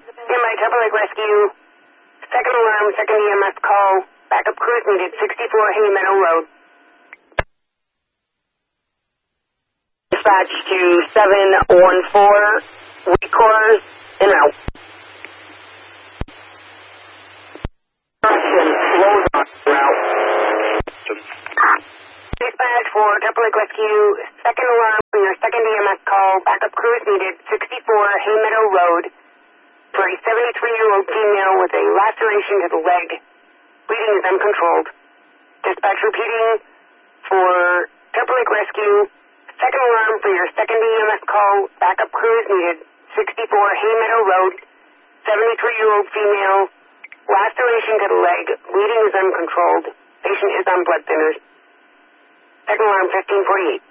Standby, Double Lake Rescue. Second alarm, second EMS call. Backup crews needed, 64 Hay Meadow Road. Dispatch to 714, Weekors, en route. Route. Dispatch for Double Lake Rescue. Second alarm for your second EMS call. Backup crews needed, 64 Hay Meadow Road. For a 73-year-old female with a laceration to the leg. Bleeding is uncontrolled. Dispatch repeating for Double Lake Rescue. Second alarm for your second EMS call. Backup crews needed. 64 Hay Meadow Road. 73-year-old female. Laceration to the leg. Bleeding is uncontrolled. Patient is on blood thinners. Second alarm 1548.